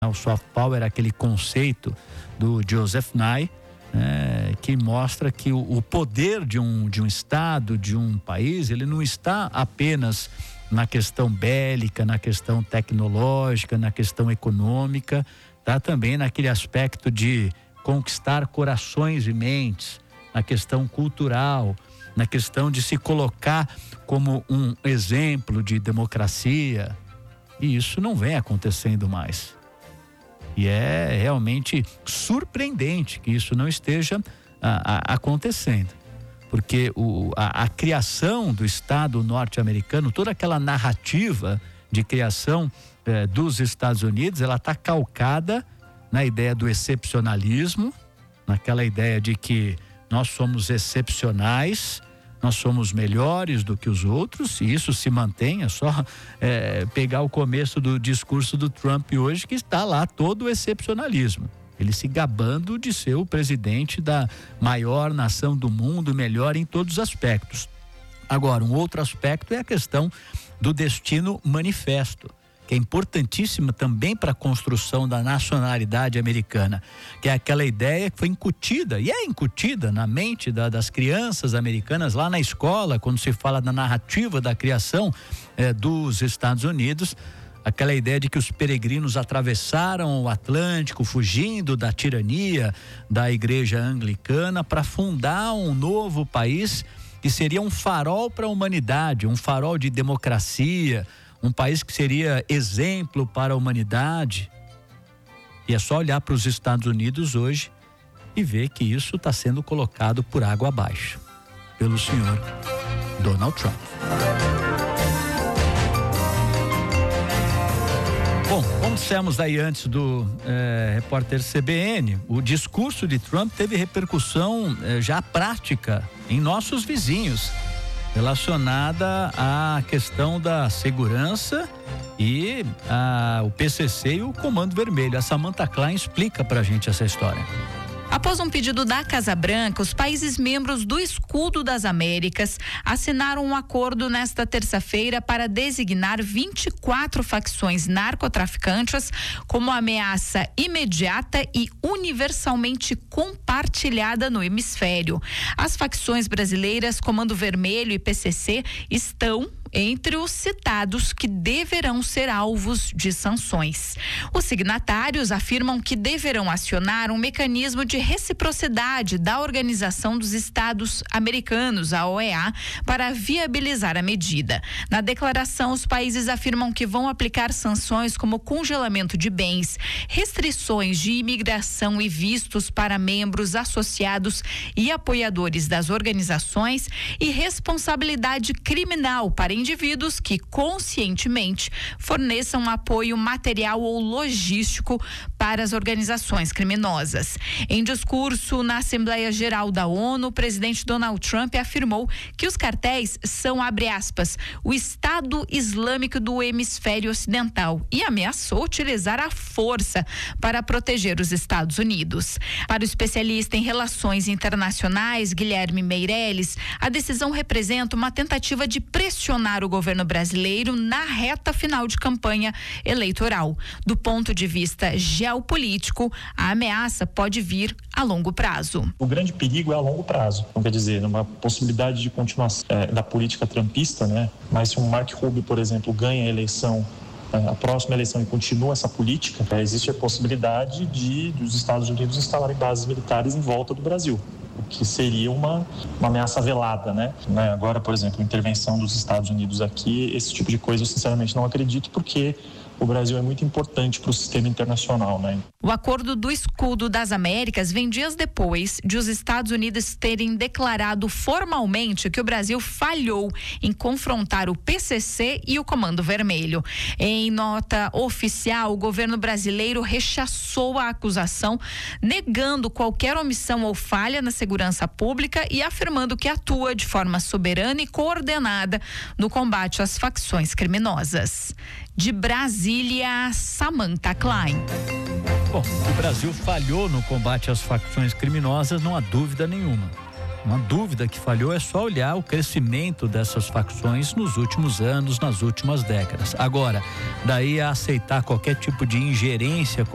O soft power é aquele conceito do Joseph Nye, que mostra que o poder de um estado, de um país, ele não está apenas na questão bélica, na questão tecnológica, na questão econômica, está também naquele aspecto de conquistar corações e mentes, na questão cultural, na questão de se colocar como um exemplo de democracia. E isso não vem acontecendo mais. E é realmente surpreendente que isso não esteja acontecendo. Porque a criação do Estado norte-americano, toda aquela narrativa de criação dos Estados Unidos, ela está calcada na ideia do excepcionalismo, naquela ideia de que nós somos excepcionais, nós somos melhores do que os outros, e isso se mantém. É só pegar o começo do discurso do Trump hoje, que está lá todo o excepcionalismo. Ele se gabando de ser o presidente da maior nação do mundo, melhor em todos os aspectos. Agora, um outro aspecto é a questão do destino manifesto, que é importantíssima também para a construção da nacionalidade americana, que é aquela ideia que foi incutida, e é incutida na mente das crianças americanas lá na escola, quando se fala da narrativa da criação dos Estados Unidos, aquela ideia de que os peregrinos atravessaram o Atlântico fugindo da tirania da igreja anglicana para fundar um novo país que seria um farol para a humanidade, um farol de democracia, um país que seria exemplo para a humanidade. E é só olhar para os Estados Unidos hoje e ver que isso está sendo colocado por água abaixo pelo senhor Donald Trump. Bom, como dissemos aí antes do repórter CBN, o discurso de Trump teve repercussão já prática em nossos vizinhos, relacionada à questão da segurança e o PCC e o Comando Vermelho. A Samantha Klein explica pra gente essa história. Após um pedido da Casa Branca, os países membros do Escudo das Américas assinaram um acordo nesta terça-feira para designar 24 facções narcotraficantes como ameaça imediata e universalmente compartilhada no hemisfério. As facções brasileiras, Comando Vermelho e PCC, estão entre os citados que deverão ser alvos de sanções. Os signatários afirmam que deverão acionar um mecanismo de reciprocidade da Organização dos Estados Americanos, a OEA, para viabilizar a medida. Na declaração, os países afirmam que vão aplicar sanções como congelamento de bens, restrições de imigração e vistos para membros, associados e apoiadores das organizações e responsabilidade criminal para indivíduos que conscientemente forneçam apoio material ou logístico para as organizações criminosas. Em discurso na Assembleia Geral da ONU, o presidente Donald Trump afirmou que os cartéis são, abre aspas, o Estado Islâmico do Hemisfério Ocidental e ameaçou utilizar a força para proteger os Estados Unidos. Para o especialista em relações internacionais, Guilherme Meirelles, a decisão representa uma tentativa de pressionar o governo brasileiro na reta final de campanha eleitoral. Do ponto de vista geopolítico, a ameaça pode vir a longo prazo. O grande perigo é a longo prazo. Então, quer dizer, uma possibilidade de continuação da política trumpista, né? Mas se um Mark Rubio, por exemplo, ganha a eleição, a próxima eleição, e continua essa política, existe a possibilidade dos Estados Unidos instalarem bases militares em volta do Brasil, o que seria uma ameaça velada, né? Agora, por exemplo, a intervenção dos Estados Unidos aqui, esse tipo de coisa eu sinceramente não acredito, porque o Brasil é muito importante para o sistema internacional, né? O acordo do Escudo das Américas vem dias depois de os Estados Unidos terem declarado formalmente que o Brasil falhou em confrontar o PCC e o Comando Vermelho. Em nota oficial, o governo brasileiro rechaçou a acusação, negando qualquer omissão ou falha na segurança pública e afirmando que atua de forma soberana e coordenada no combate às facções criminosas. De Brasília, Samantha Klein. Bom, o Brasil falhou no combate às facções criminosas, não há dúvida nenhuma. Uma dúvida que falhou é só olhar o crescimento dessas facções nos últimos anos, nas últimas décadas. Agora, daí a aceitar qualquer tipo de ingerência